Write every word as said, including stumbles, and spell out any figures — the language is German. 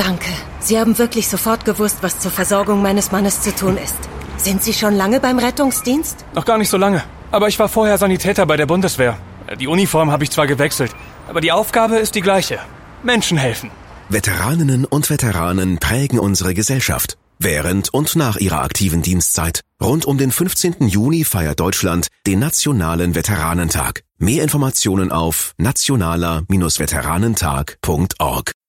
Danke. Sie haben wirklich sofort gewusst, was zur Versorgung meines Mannes zu tun ist. Sind Sie schon lange beim Rettungsdienst? Noch gar nicht so lange. Aber ich war vorher Sanitäter bei der Bundeswehr. Die Uniform habe ich zwar gewechselt, aber die Aufgabe ist die gleiche. Menschen helfen. Veteraninnen und Veteranen prägen unsere Gesellschaft. Während und nach ihrer aktiven Dienstzeit. Rund um den fünfzehnten Juni feiert Deutschland den Nationalen Veteranentag. Mehr Informationen auf nationaler Bindestrich veteranentag Punkt org.